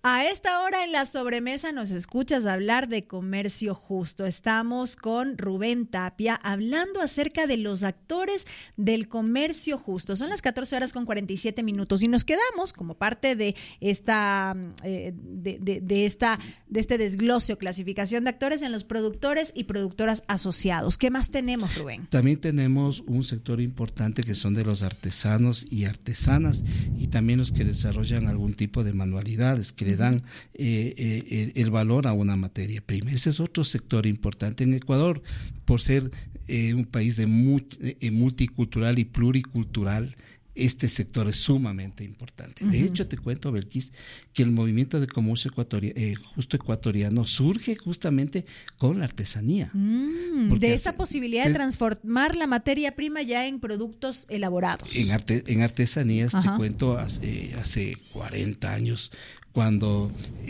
A esta hora en la sobremesa nos escuchas hablar de comercio justo. Estamos con Rubén Tapia hablando acerca de los actores del comercio justo. Son las 14:47 y nos quedamos como parte de esta de este desglose o clasificación de actores en los productores y productoras asociados. ¿Qué más tenemos, Rubén? También tenemos un sector importante que son de los artesanos y artesanas, y también los que desarrollan algún tipo de manualidades que le dan el valor a una materia prima. Ese es otro sector importante en Ecuador, por ser un país de multicultural y pluricultural. Este sector es sumamente importante. De hecho, te cuento, Belkis, que el movimiento de comercio justo ecuatoriano surge justamente con la artesanía. De esa posibilidad de transformar la materia prima ya en productos elaborados. En artesanías, te cuento, hace 40 años, cuando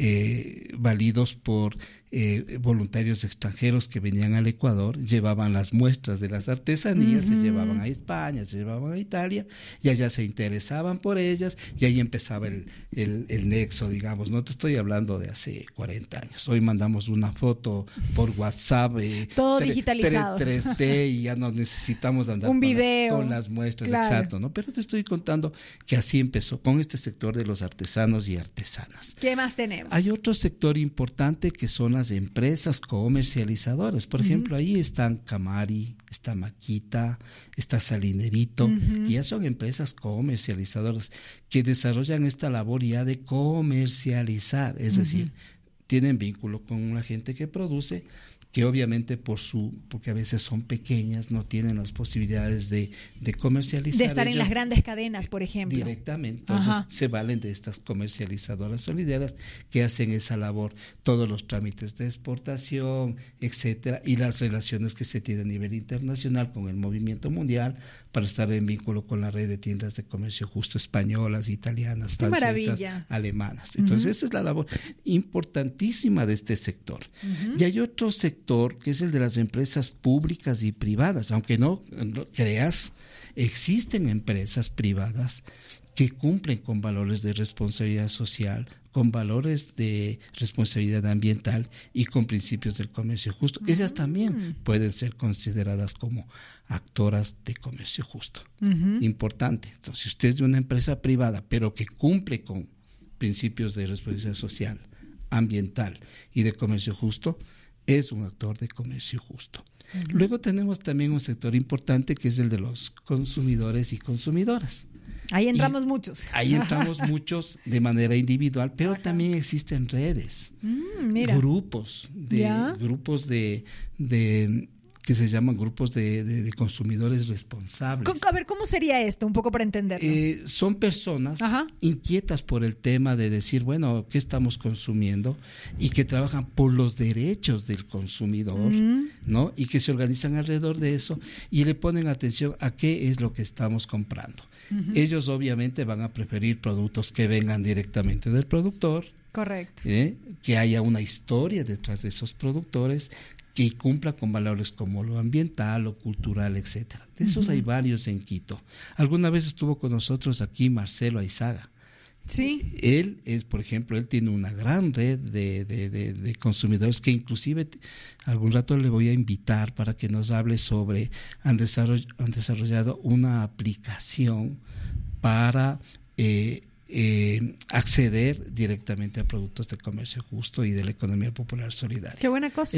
validos por voluntarios extranjeros que venían al Ecuador, llevaban las muestras de las artesanías, se llevaban a España, se llevaban a Italia, y allá se interesaban por ellas, y ahí empezaba el nexo, digamos. No te estoy hablando de hace 40 años. Hoy mandamos una foto por WhatsApp, todo digitalizado, 3D, y ya no necesitamos andar un video con las muestras, claro. Exacto, ¿no? Pero te estoy contando que así empezó con este sector de los artesanos y artesanas. ¿Qué más tenemos? Hay otro sector importante que son las empresas comercializadoras. Por ejemplo, ahí están Camari, está Maquita, está Salinerito, que ya son empresas comercializadoras que desarrollan esta labor ya de comercializar, es decir, tienen vínculo con una gente que produce, que obviamente porque a veces son pequeñas, no tienen las posibilidades de comercializar. De estar en las grandes cadenas, por ejemplo. Directamente. Entonces se valen de estas comercializadoras solidarias que hacen esa labor, todos los trámites de exportación, etcétera, y las relaciones que se tienen a nivel internacional con el movimiento mundial para estar en vínculo con la red de tiendas de comercio justo españolas, italianas, francesas, alemanas. Entonces esa es la labor importantísima de este sector. Y hay otro sector que es el de las empresas públicas y privadas. Aunque no creas, existen empresas privadas que cumplen con valores de responsabilidad social, con valores de responsabilidad ambiental y con principios del comercio justo. Ellas también pueden ser consideradas como actoras de comercio justo. Importante. Entonces, si usted es de una empresa privada, pero que cumple con principios de responsabilidad social, ambiental y de comercio justo, es un actor de comercio justo. Luego tenemos también un sector importante que es el de los consumidores y consumidoras. Ahí entramos muchos. Ahí entramos muchos de manera individual, pero también existen redes, grupos de que se llaman grupos de consumidores responsables. A ver, ¿cómo sería esto? Un poco para entenderlo. Son personas inquietas por el tema de decir, bueno, ¿qué estamos consumiendo? Y que trabajan por los derechos del consumidor, ¿no? Y que se organizan alrededor de eso y le ponen atención a qué es lo que estamos comprando. Ellos obviamente van a preferir productos que vengan directamente del productor. Correcto. Que haya una historia detrás de esos productores, que cumpla con valores como lo ambiental, lo cultural, etcétera. De esos hay varios en Quito. Alguna vez estuvo con nosotros aquí Marcelo Aizaga. Sí. Él por ejemplo, él tiene una gran red de consumidores que inclusive algún rato le voy a invitar para que nos hable sobre, han desarrollado una aplicación para acceder directamente a productos de comercio justo y de la economía popular solidaria. Qué buena cosa.